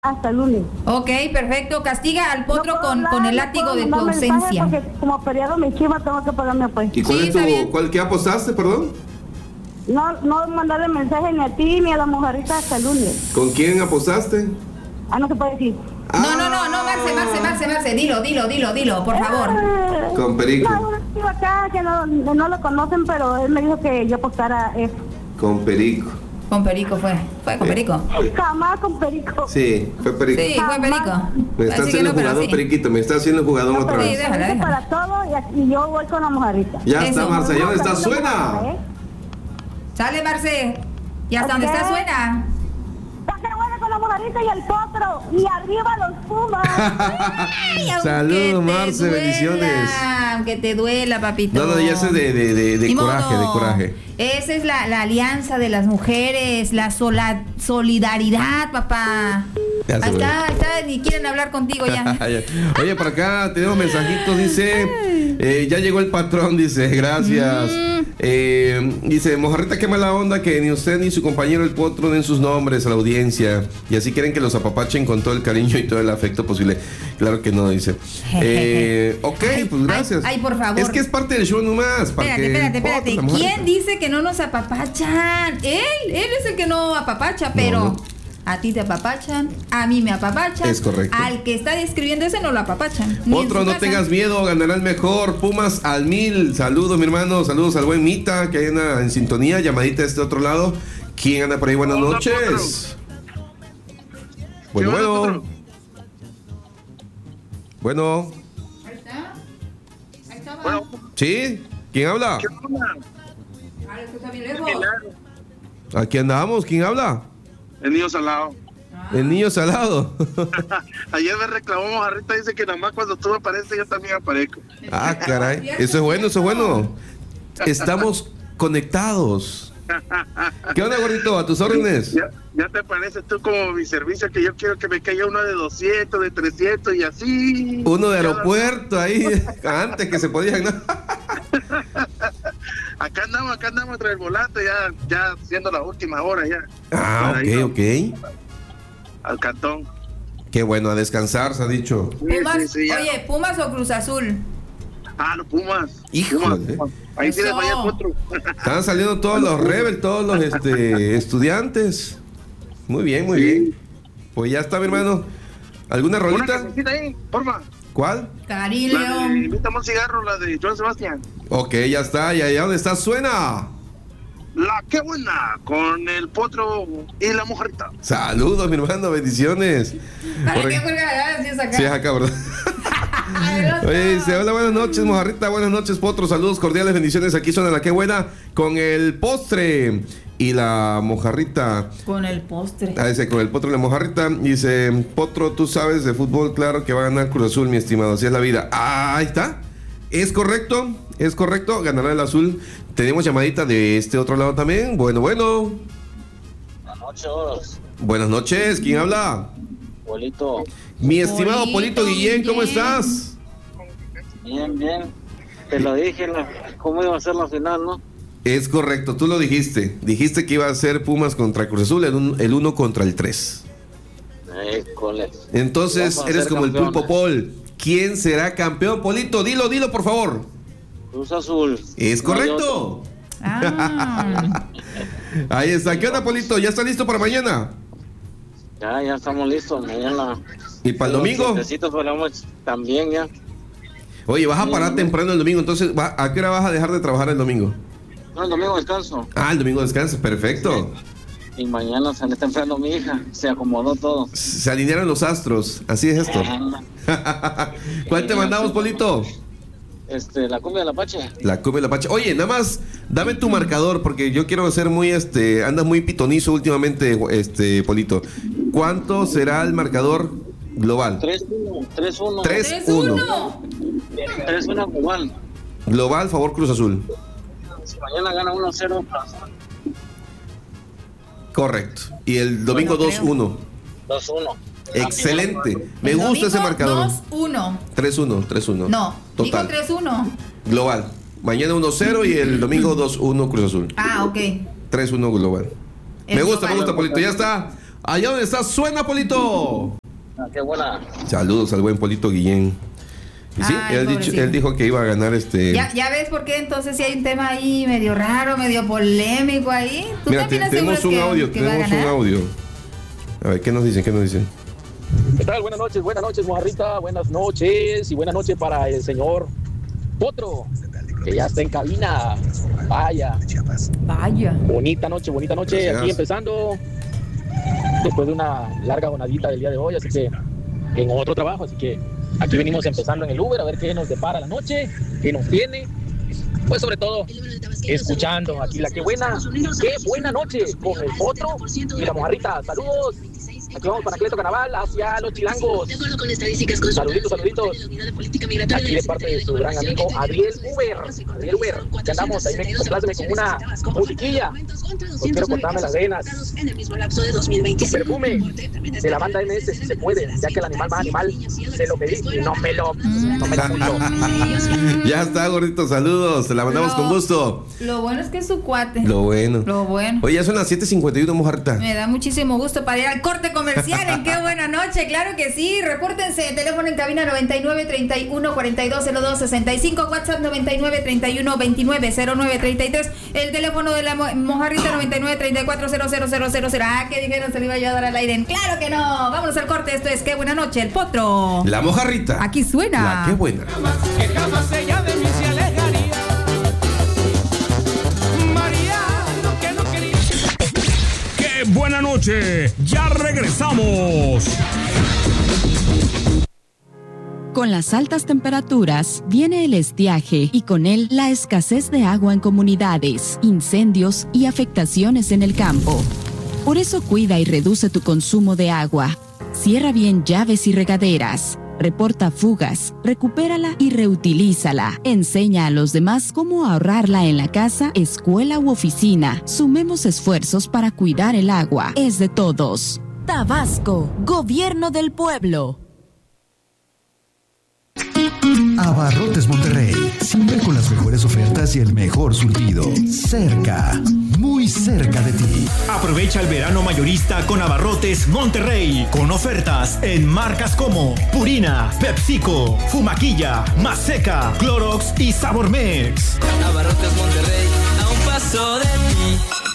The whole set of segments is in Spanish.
hasta el lunes. Ok, perfecto. Castiga al potro con el látigo de tu mandar mensaje ausencia. Porque como periodo mi chiva tengo que pagarme pues. ¿Y cuál Sí, es está bien. qué apostaste, perdón? No mandarle mensaje ni a ti ni a la mujerita hasta el lunes. ¿Con quién apostaste? No se puede decir. No, Marce, dilo, por favor. Con Perico. No, una chiva acá que no lo conocen, pero él me dijo que yo apostara eso. Con Perico. Con Perico fue con Perico. Jamás con Perico. Sí, fue Perico. Sí, fue Perico. Me está Así que haciendo no, pero jugador, sí. Periquito. Me está haciendo jugador No, otra pero Sí, vez. déjala. para todo y yo voy con la mujerita. Ya Eso. está, Marce. ¿Ya dónde está? No, ¡Suena! ¿eh? Sale, Marce. Y hasta donde Ok. está suena. Está buena con la mujerita y el potro. Y arriba los Pumas. Ay, aunque Saludos, te Marce, duela, bendiciones. Aunque te duela, papito. No, ya sé de Ni coraje, modo. de coraje. Esa es la alianza de las mujeres, la solidaridad, papá. Ya se Ahí ve. está, ni quieren hablar contigo ya. Oye, por acá tenemos mensajitos, dice, ya llegó el patrón, dice, gracias. Dice, mojarrita, qué mala onda que ni usted ni su compañero el potro den sus nombres a la audiencia. Y así quieren que los apapachen con todo el cariño y todo el afecto posible. Claro que no, dice. Ok, pues gracias. Ay, por favor. Es que es parte del show nomás. para que el Espérate. potro, la mojarrita. ¿Quién dice que no nos apapachan? Él es el que no apapacha, pero No. a ti te apapachan, a mí me apapachan. Es correcto. Al que está describiendo ese no lo apapachan. ni en Otro, su no casa. tengas miedo, ganarás mejor. Pumas al 1000. Saludos, mi hermano. Saludos al buen Mita, que hay una en sintonía. Llamadita de este otro lado. ¿Quién anda por ahí? Buenas Hola, noches. Bueno, ¿Qué onda, bueno. Potro? Bueno. Ahí está. Ahí está. va. Bueno, ¿Sí? ¿Quién habla? ¿qué onda? Ay, esto está bien lejos. Milagro. Aquí andamos. ¿Quién habla? El niño salado. El niño salado. Ayer me reclamó mojarrita, dice que nada más cuando tú apareces yo también aparezco. Ah, caray. Eso es bueno, eso es bueno. Estamos conectados. ¿Qué onda, gordito? ¿A tus órdenes? Ya te pareces tú como mi servicio, que yo quiero que me caiga uno de 200, de 300 y así. Uno de aeropuerto ahí, antes que se podía, ¿no? Acá andamos tras el volante, ya siendo la última hora ya. Ah, Para irnos ok. Al cantón. Qué bueno, a descansar, se ha dicho. Pumas, Sí, ya. oye, Pumas o Cruz Azul. Los Pumas. Híjole. Pumas. Ahí sí les Eso. vaya el potro. Están saliendo todos los rebel, todos los estudiantes. Muy bien, muy bien. Pues ya está, mi hermano. ¿Alguna Una rolita? cancioncita ahí, porfa. ¿Cuál? Cari La de León. Invítame un cigarro, la de Joan Sebastián. Ok, ya está. ¿Y allá donde está? Suena. La que buena, con el potro y la mojarrita. Saludos, mi hermano. Bendiciones. ¿Para Por- qué juega? Si es acá. Sí, es acá, ¿verdad? Oye, dice, hola, buenas noches, mojarrita, buenas noches, potro, saludos cordiales, bendiciones, aquí suena la que buena, con el postre y la mojarrita. Con el postre. Dice, con el potro y la mojarrita, dice, potro, tú sabes de fútbol, claro que va a ganar Cruz Azul, mi estimado, así es la vida. Ahí está, es correcto, ganará el azul. Tenemos llamadita de este otro lado también, bueno. Buenas noches, Buenas noches, ¿quién habla? Polito. Mi estimado Polito Polito Guillén, ¿cómo Guillén. estás? Bien. Te lo dije, cómo iba a ser la final, ¿no? Es correcto, tú lo dijiste. Dijiste que iba a ser Pumas contra Cruz Azul, el 1 contra el 3. École. Entonces Vamos a eres ser como el campeones. Pulpo Paul. ¿Quién será campeón, Polito? Dilo, por favor. Cruz Azul. Es No hay correcto. Ah. Ahí está. ¿Qué onda, Polito? ¿Ya está listo para mañana? otro. Ya estamos listos. Mañana. ¿Y para el domingo? Necesito también ya. Oye, vas a parar temprano el domingo, entonces, ¿a qué hora vas a dejar de trabajar el domingo? No, el domingo descanso. Ah, el domingo descansas, perfecto. Y mañana sale temprano mi hija. Se acomodó todo. Se alinearon los astros, así es esto. ¿Cuál te mandamos, Polito? La cumbia del Apache. La cumbia de la Pacha. Oye, nada más, dame tu marcador, porque yo quiero ser muy, andas muy pitonizo últimamente, Polito. ¿Cuánto será el marcador global? 3-1. 3-1. 3-1. 3-1 global. Global, favor Cruz Azul. Si mañana gana 1-0, Correcto. Y el domingo Bueno, creo. 2-1. 2-1. Excelente. Me El gusta ese domingo, marcador. 2-1. 3-1. No, Total. dijo 3-1. Global. Mañana 1-0 y el domingo 2-1 Cruz Azul. Ah, ok. 3-1 global. El Me gusta, global. Polito. Ya está. Allá donde está, suena Polito. Qué buena. Saludos al buen Polito Guillén. Y sí, Ay, él dijo que iba a ganar Ya ves por qué entonces si hay un tema ahí medio raro, medio polémico ahí. ¿Tú Mira, también tenemos un audio, A ver, ¿qué nos dicen? ¿Qué tal? Buenas noches, Mojarrita. Buenas noches y buenas noches para el señor Potro, que ya está en cabina. Vaya. Bonita noche. Gracias. Aquí empezando después de una larga jornadita del día de hoy, así que en otro trabajo, así que aquí venimos empezando en el Uber a ver qué nos depara la noche, qué nos tiene. Pues sobre todo escuchando aquí qué buena noche con el Potro y la Mojarrita. Saludos. Aquí vamos para Cleto Carnaval hacia los Chilangos. Saluditos. Aquí de parte de su gran amigo Adriel Uber. Ya andamos, ahí me compláceme con una musiquilla. Pues quiero cortarme las venas. Perfume de la banda MS si se puede, ya que el animal más animal se lo pedí y no me lo mucho. Ya está, gordito, saludos. Se la mandamos con gusto. Lo bueno es que es su cuate. Lo bueno. Oye, ya son las 7:51, Mojarrita. Me da muchísimo gusto para ir al corte comercial. En qué buena noche, claro que sí. Repórtense, teléfono en cabina 99 31 42 02 65, WhatsApp 99 31 29 09 33, el teléfono de la Mojarrita 99 34 00000. Ah, que dijeron se le iba yo a dar al aire. Claro que no. Vámonos al corte. Esto es Qué buena noche, el Potro. La Mojarrita. Aquí suena. La Qué buena. Que jamás ella de mí se alejaría. Mariano, que no quería. ¡Qué buena noche! ¡Ya regresamos! Con las altas temperaturas viene el estiaje y con él la escasez de agua en comunidades, incendios y afectaciones en el campo. Por eso cuida y reduce tu consumo de agua. Cierra bien llaves y regaderas. Reporta fugas, recupérala y reutilízala. Enseña a los demás cómo ahorrarla en la casa, escuela u oficina. Sumemos esfuerzos para cuidar el agua. Es de todos. Tabasco, Gobierno del Pueblo. Abarrotes Monterrey, siempre con las mejores ofertas y el mejor surtido. Cerca, muy cerca de ti. Aprovecha el verano mayorista con Abarrotes Monterrey, con ofertas en marcas como Purina, PepsiCo, Fumaquilla, Maseca, Clorox y Sabormex. Abarrotes Monterrey, a un paso de ti.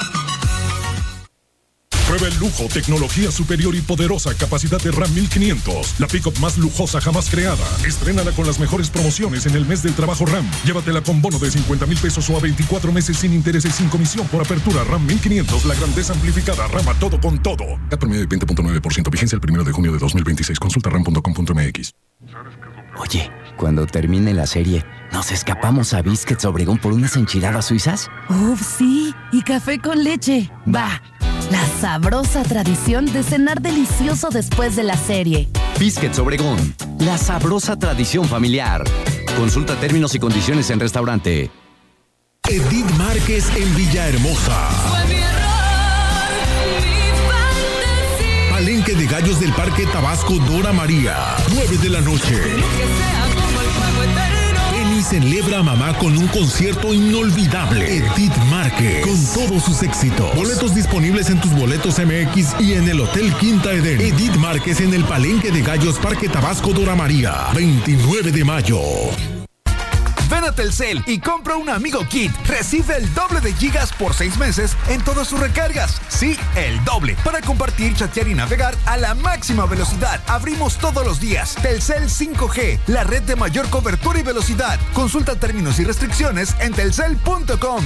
Prueba el lujo, tecnología superior y poderosa capacidad de Ram 1500. La pick-up más lujosa jamás creada. Estrénala con las mejores promociones en el mes del trabajo Ram. Llévatela con bono de 50,000 pesos o a 24 meses sin intereses sin comisión por apertura. Ram 1500, la grandeza amplificada. Rama todo con todo. CAT promedio de 20.9%. Vigencia el 1 de junio de 2026. Consulta ram.com.mx. Oye, cuando termine la serie, ¿nos escapamos a Biscuits Obregón por unas enchiladas suizas? ¡Uf, sí! Y café con leche. ¡Va! La sabrosa tradición de cenar delicioso después de la serie. Biscuits Obregón, la sabrosa tradición familiar. Consulta términos y condiciones en restaurante. Edith Márquez en Villahermosa. Fue mi error, mi fantasía. Palenque de Gallos del Parque Tabasco Dora María. 9 de la noche. Celebra a mamá con un concierto inolvidable. Edith Márquez, con todos sus éxitos. Boletos disponibles en tus boletos MX y en el Hotel Quinta Eden. Edith Márquez en el Palenque de Gallos Parque Tabasco Dora María, 29 de mayo. Ven a Telcel y compra un Amigo Kit. Recibe el doble de gigas por 6 meses en todas sus recargas. Sí, el doble. Para compartir, chatear y navegar a la máxima velocidad. Abrimos todos los días. Telcel 5G, la red de mayor cobertura y velocidad. Consulta términos y restricciones en telcel.com.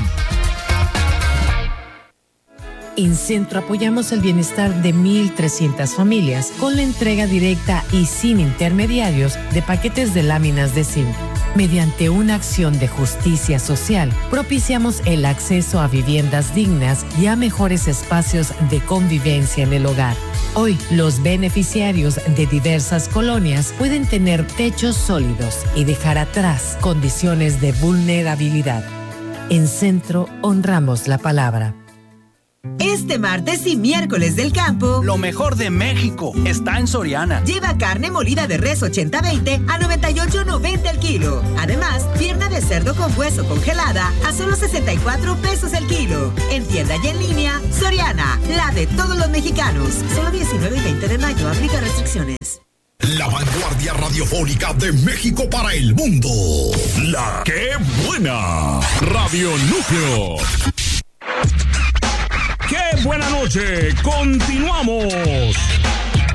En Centro apoyamos el bienestar de 1,300 familias con la entrega directa y sin intermediarios de paquetes de láminas de zinc. Mediante una acción de justicia social, propiciamos el acceso a viviendas dignas y a mejores espacios de convivencia en el hogar. Hoy, los beneficiarios de diversas colonias pueden tener techos sólidos y dejar atrás condiciones de vulnerabilidad. En Centro honramos la palabra. Este martes y miércoles del campo, lo mejor de México está en Soriana. Lleva carne molida de res 80-20 a 98.90 el kilo. Además, pierna de cerdo con hueso congelada a solo 64 pesos el kilo. En tienda y en línea, Soriana, la de todos los mexicanos. Solo 19 y 20 de mayo, aplica restricciones. La vanguardia radiofónica de México para el mundo. La ¡Qué buena! Radio Núcleo. ¡Qué buena noche! ¡Continuamos!